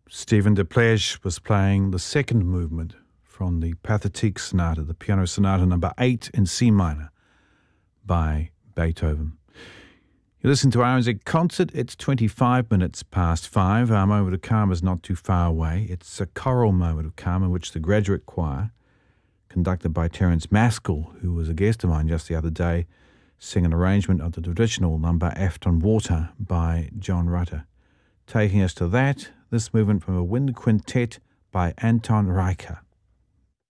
Stephen de Plage was playing the second movement from the Pathetique Sonata, the Piano Sonata number 8 in C minor by Beethoven. You listen to RNZ Concert. It's 25 minutes past 5. Our moment of calm is not too far away. It's a choral moment of calm in which the Graduate Choir, conducted by Terence Maskell, who was a guest of mine just the other day, sing an arrangement of the traditional number Afton Water by John Rutter. Taking us to that, this movement from a wind quintet by Anton Reicher.